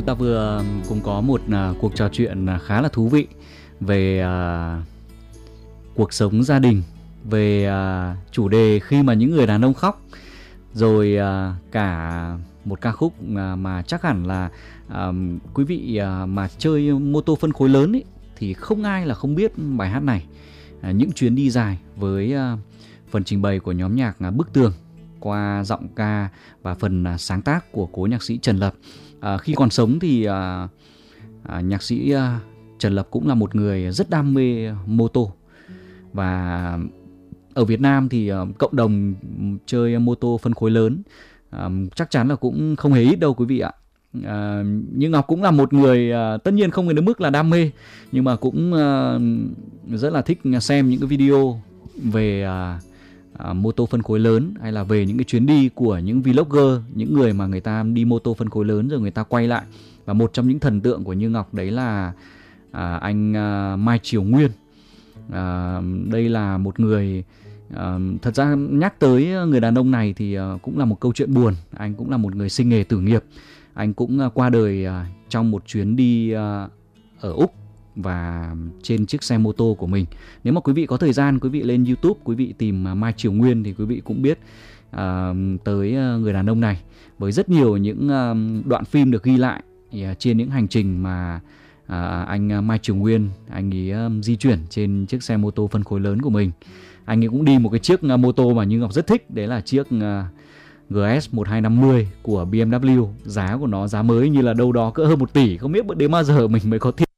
Chúng ta vừa cùng có một cuộc trò chuyện khá là thú vị về cuộc sống gia đình, về chủ đề khi mà những người đàn ông khóc, rồi cả một ca khúc mà chắc hẳn là quý vị mà chơi mô tô phân khối lớn ấy, thì không ai là không biết bài hát này. Những chuyến đi dài với phần trình bày của nhóm nhạc Bức Tường qua giọng ca và phần sáng tác của cố nhạc sĩ Trần Lập. Khi còn sống thì nhạc sĩ Trần Lập cũng là một người rất đam mê mô tô. Và ở Việt Nam thì cộng đồng chơi mô tô phân khối lớn chắc chắn là cũng không hề ít đâu quý vị ạ. Nhưng Ngọc cũng là một người tất nhiên không đến mức là đam mê, nhưng mà cũng rất là thích xem những cái video về mô tô phân khối lớn, hay là về những cái chuyến đi của những vlogger, những người mà người ta đi mô tô phân khối lớn rồi người ta quay lại. Và một trong những thần tượng của Như Ngọc đấy là anh Mai Triều Nguyên. Đây là một người thật ra nhắc tới người đàn ông này thì cũng là một câu chuyện buồn. Anh cũng là một người sinh nghề tử nghiệp. Anh cũng qua đời trong một chuyến đi ở Úc và trên chiếc xe mô tô của mình. Nếu mà quý vị có thời gian, quý vị lên YouTube, quý vị tìm Mai Triều Nguyên thì quý vị cũng biết tới người đàn ông này, với rất nhiều những đoạn phim được ghi lại trên những hành trình mà anh Mai Triều Nguyên anh ấy di chuyển trên chiếc xe mô tô phân khối lớn của mình. Anh ấy cũng đi một cái chiếc mô tô mà Như Ngọc rất thích, đấy là chiếc GS 1250 của BMW. Giá của nó, giá mới như là đâu đó cỡ hơn 1 tỷ. Không biết đến bao giờ mình mới có tiền.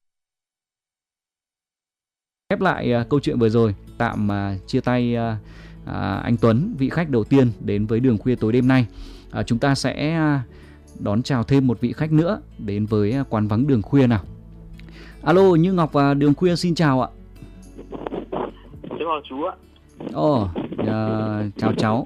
Khép lại câu chuyện vừa rồi, tạm chia tay anh Tuấn, vị khách đầu tiên đến với Đường Khuya tối đêm nay. Chúng ta sẽ đón chào thêm một vị khách nữa đến với quán vắng Đường Khuya nào. Alo, Như Ngọc và Đường Khuya xin chào ạ. Chào chú ạ. Chào cháu.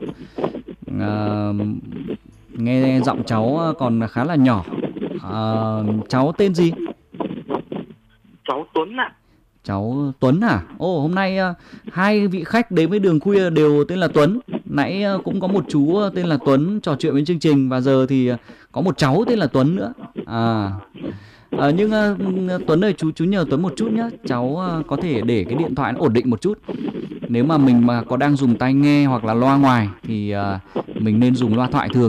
Nghe giọng cháu còn khá là nhỏ. Cháu tên gì? Cháu Tuấn ạ. Cháu Tuấn à? Hôm nay hai vị khách đến với Đường Khuya đều tên là Tuấn. Nãy cũng có một chú tên là Tuấn trò chuyện với chương trình, và giờ thì có một cháu tên là Tuấn nữa. Nhưng Tuấn ơi, chú nhờ Tuấn một chút nhé. Cháu có thể để cái điện thoại nó ổn định một chút. Nếu mà mình mà có đang dùng tai nghe hoặc là loa ngoài thì mình nên dùng loa thoại thường.